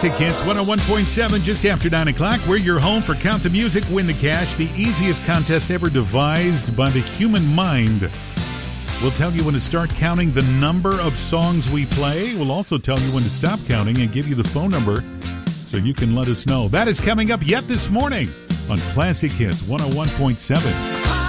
Classic Hits 101.7, just after 9 o'clock. We're your home for Count the Music, Win the Cash, the easiest contest ever devised by the human mind. We'll tell you when to start counting the number of songs we play. We'll also tell you when to stop counting and give you the phone number so you can let us know. That is coming up yet this morning on Classic Hits 101.7.